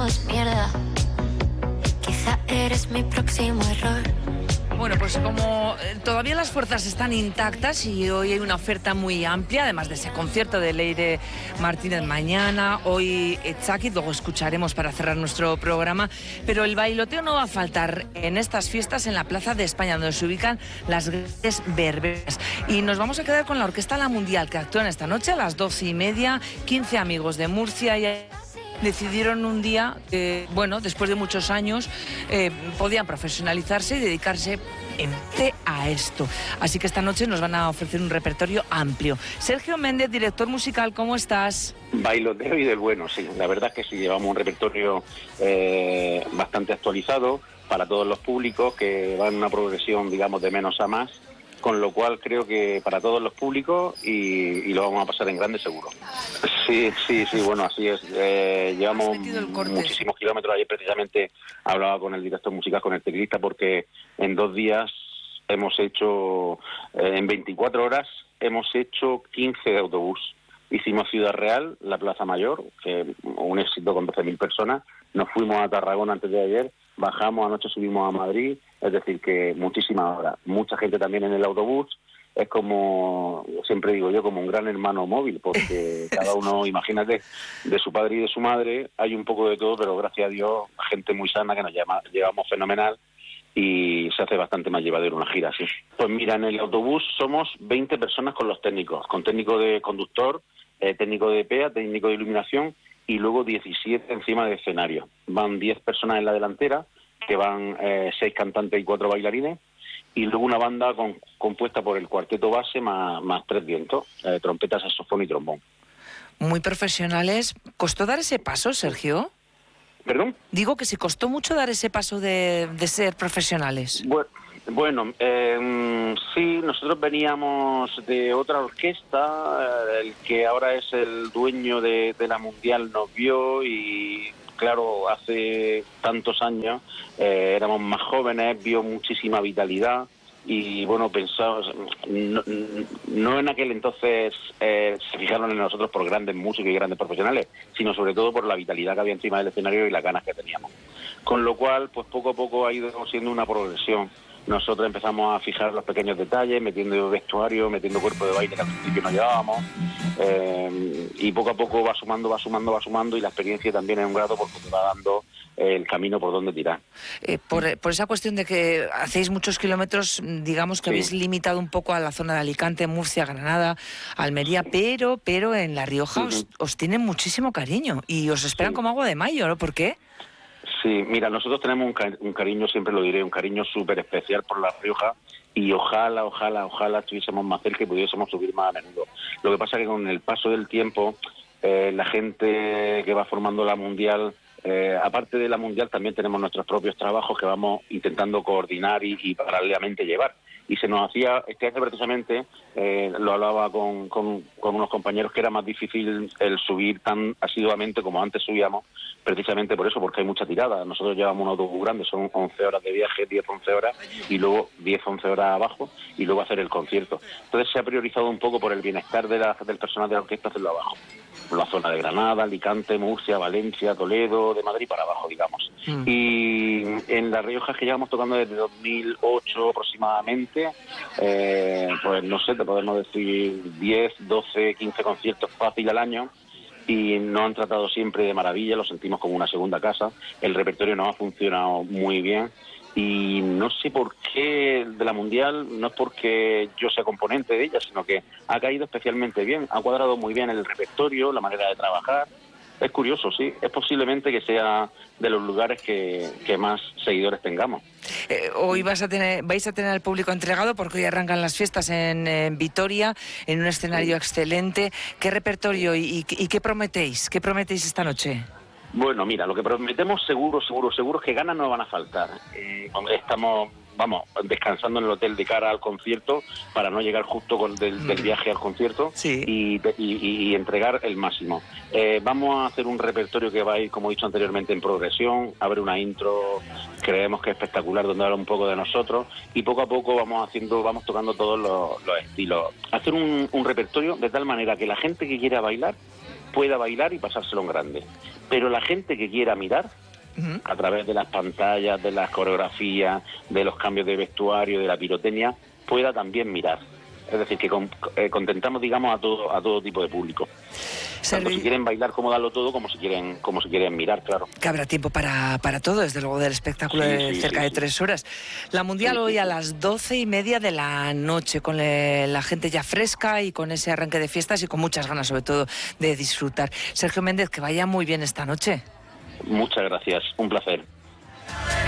despierta. Quizá eres mi próximo error. Bueno, pues como todavía las fuerzas están intactas y hoy hay una oferta muy amplia, además de ese concierto de Leire Martínez mañana, hoy Chucky, luego escucharemos para cerrar nuestro programa, pero el bailoteo no va a faltar en estas fiestas en la Plaza de España, donde se ubican las grandes verbenas. Y nos vamos a quedar con la Orquesta La Mundial, que actúan esta noche a las 12:30, 15 amigos de Murcia y decidieron un día, bueno, después de muchos años, podían profesionalizarse y dedicarse a esto. Así que esta noche nos van a ofrecer un repertorio amplio. Sergio Méndez, director musical, ¿cómo estás? Bailoteo y del bueno, sí. La verdad es que sí, llevamos un repertorio bastante actualizado para todos los públicos, que va en una progresión, digamos, de menos a más, con lo cual creo que para todos los públicos y lo vamos a pasar en grande seguro. Sí, bueno, así es. Llevamos muchísimos kilómetros. Ayer precisamente hablaba con el director musical, con el teclista, porque en 2 días hemos hecho, en 24 horas, hemos hecho 15 de autobús. Hicimos Ciudad Real, la Plaza Mayor, que un éxito con 12.000 personas. Nos fuimos a Tarragona antes de ayer, bajamos, anoche subimos a Madrid, es decir, que muchísimas horas. Mucha gente también en el autobús. Es como, siempre digo yo, como un gran hermano móvil, porque cada uno, imagínate, de su padre y de su madre, hay un poco de todo, pero gracias a Dios, gente muy sana que nos llevamos fenomenal y se hace bastante más llevadero una gira así. Pues mira, en el autobús somos 20 personas con los técnicos, con técnico de conductor, técnico de PEA, técnico de iluminación y luego 17 encima del escenario. Van 10 personas en la delantera, que van 6 cantantes y 4 bailarines, y luego una banda compuesta por el cuarteto base más 3 vientos, trompeta, saxofón y trombón. Muy profesionales. ¿Costó dar ese paso, Sergio? ¿Perdón? Digo que si costó mucho dar ese paso de ser profesionales. Bueno, sí, nosotros veníamos de otra orquesta, el que ahora es el dueño de la Mundial nos vio y claro, hace tantos años éramos más jóvenes, vio muchísima vitalidad y bueno, pensamos, no en aquel entonces se fijaron en nosotros por grandes músicos y grandes profesionales, sino sobre todo por la vitalidad que había encima del escenario y las ganas que teníamos. Con lo cual, pues poco a poco ha ido siendo una progresión. Nosotros empezamos a fijar los pequeños detalles, metiendo vestuario, metiendo cuerpo de baile que al principio no llevábamos, y poco a poco va sumando y la experiencia también es un grado porque te va dando el camino por donde tirar. Por esa cuestión de que hacéis muchos kilómetros, digamos que Sí. habéis limitado un poco a la zona de Alicante, Murcia, Granada, Almería, pero en La Rioja os tienen muchísimo cariño y os esperan como agua de mayo, ¿no? ¿Por qué? Sí, mira, nosotros tenemos un cariño, siempre lo diré, un cariño súper especial por La Rioja y ojalá estuviésemos más cerca y pudiésemos subir más a menudo. Lo que pasa es que con el paso del tiempo, la gente que va formando la Mundial, aparte de la Mundial también tenemos nuestros propios trabajos que vamos intentando coordinar y paralelamente llevar. Y se nos hacía, este año precisamente, lo hablaba con unos compañeros, que era más difícil el subir tan asiduamente como antes subíamos, precisamente por eso, porque hay mucha tirada. Nosotros llevamos un autobús grande, son 11 horas de viaje, 10-11 horas, y luego 10-11 horas abajo, y luego hacer el concierto. Entonces se ha priorizado un poco por el bienestar del personal de la orquesta hacerlo abajo. La zona de Granada, Alicante, Murcia, Valencia, Toledo, de Madrid para abajo, digamos. Y en La Rioja, que llevamos tocando desde 2008 aproximadamente, pues no sé, te podemos decir 10, 12, 15 conciertos fácil al año, y nos han tratado siempre de maravilla, lo sentimos como una segunda casa. El repertorio nos ha funcionado muy bien y no sé por qué de la Mundial, no es porque yo sea componente de ella, sino que ha caído especialmente bien, ha cuadrado muy bien el repertorio, la manera de trabajar. Es curioso, sí, es posiblemente que sea de los lugares que más seguidores tengamos. Hoy vais a tener al público entregado porque hoy arrancan las fiestas en Vitoria, en un escenario excelente. ¿Qué repertorio y qué prometéis? ¿Qué prometéis esta noche? Bueno, mira, lo que prometemos seguro es que ganas no van a faltar. Estamos, descansando en el hotel de cara al concierto para no llegar justo del viaje al concierto, sí. y entregar el máximo. Vamos a hacer un repertorio que va a ir, como he dicho anteriormente, en progresión. Abre una intro, creemos que es espectacular, donde habla un poco de nosotros, y poco a poco vamos tocando todos los estilos. Hacer un repertorio de tal manera que la gente que quiera bailar pueda bailar y pasárselo en grande. Pero la gente que quiera mirar, a través de las pantallas, de las coreografías, de los cambios de vestuario, de la pirotecnia, pueda también mirar. Es decir, que contentamos, digamos, a todo tipo de público. Tanto si quieren bailar como darlo todo, como si quieren mirar, claro. Que habrá tiempo para todo, desde luego, del espectáculo de cerca de 3 horas. La Mundial hoy a las 12:30 de la noche, con la gente ya fresca y con ese arranque de fiestas y con muchas ganas, sobre todo, de disfrutar. Sergio Méndez, que vaya muy bien esta noche. Muchas gracias, un placer.